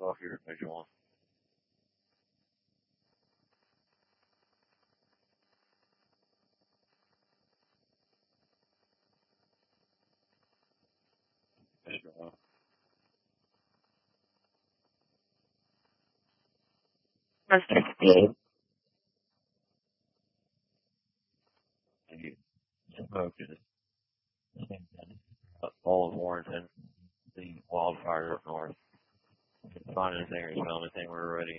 off your visual. Smoking. All of Warrenton, the wildfires up north. Find anything or smell anything, we're ready.